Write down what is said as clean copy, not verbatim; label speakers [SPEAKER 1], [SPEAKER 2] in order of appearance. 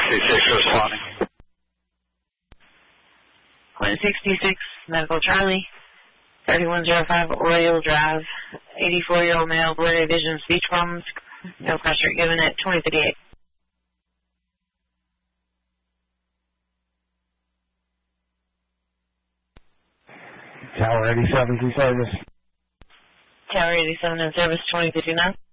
[SPEAKER 1] 66 responding.
[SPEAKER 2] 166, Medical Charlie, 3105 Oriole Drive, 84-year-old male, blurry vision, speech problems, no pressure given at 2058.
[SPEAKER 3] Tower 87 in service.
[SPEAKER 2] Tower 87 in service, 2059.